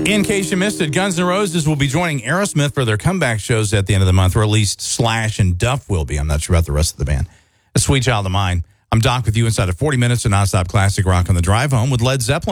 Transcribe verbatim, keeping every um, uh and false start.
In case you missed it, Guns N' Roses will be joining Aerosmith for their comeback shows at the end of the month, or at least Slash and Duff will be. I'm not sure about the rest of the band. A Sweet Child of Mine. I'm Doc with you inside of forty minutes of nonstop classic rock on the drive home with Led Zeppelin.